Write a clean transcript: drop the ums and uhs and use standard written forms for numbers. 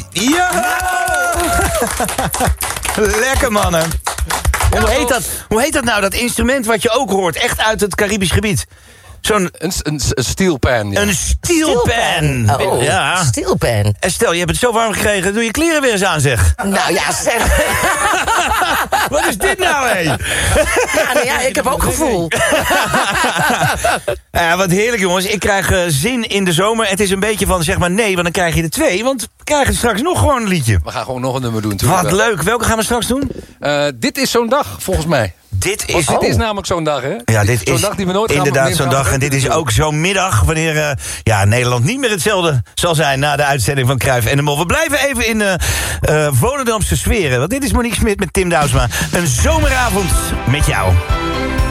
Ja! Lekker, mannen. Hoe heet dat nou, dat instrument wat je ook hoort? Echt uit het Caribisch gebied. Zo'n... Een steelpan, ja. Een steelpan. Oh, ja. Steelpan. En stel, je hebt het zo warm gekregen, doe je kleren weer eens aan, zeg. Nou ja, zeg. Wat is dit nou, hé? Ja, ik heb ook gevoel. Ja, wat heerlijk, jongens. Ik krijg zin in de zomer. Het is een beetje van, zeg maar nee, want dan krijg je er 2. Want we krijgen straks nog gewoon een liedje. We gaan gewoon nog een nummer doen. Wat leuk. Welke gaan we straks doen? Dit is zo'n dag, volgens mij. Dit is namelijk zo'n dag, hè? Ja, dit zo'n is dag die we nooit inderdaad gaan zo'n dag. En dit is ook zo'n middag wanneer Nederland niet meer hetzelfde zal zijn na de uitzending van Cruijff en de Mol. We blijven even in Volendamse sferen. Want dit is Monique Smit met Tim Douwsma. Een zomeravond met jou.